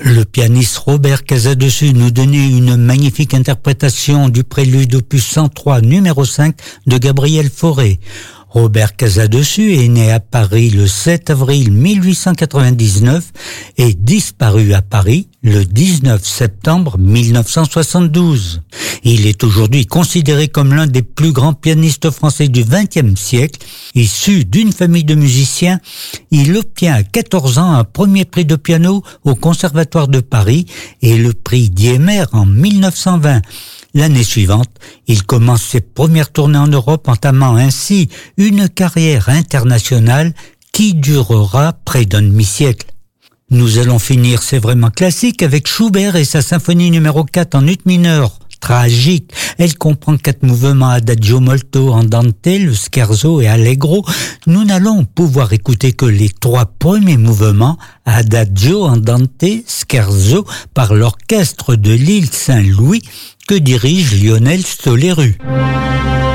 Le pianiste Robert Casadessus nous donnait une magnifique interprétation du prélude opus 103 numéro 5 de Gabriel Fauré. Robert Casadessus est né à Paris le 7 avril 1899 et disparu à Paris le 19 septembre 1972. Il est aujourd'hui considéré comme l'un des plus grands pianistes français du XXe siècle. Issu d'une famille de musiciens, il obtient à 14 ans un premier prix de piano au Conservatoire de Paris et le prix Diemer en 1920. L'année suivante, il commence ses premières tournées en Europe, entamant ainsi une carrière internationale qui durera près d'un demi-siècle. Nous allons finir, c'est vraiment classique, avec Schubert et sa symphonie numéro 4 en ut mineur. Tragique. Elle comprend 4 mouvements adagio molto andante, le scherzo et allegro. Nous n'allons pouvoir écouter que les 3 premiers mouvements, adagio, andante, scherzo, par l'orchestre de l'île Saint-Louis que dirige Lionel Stoléru.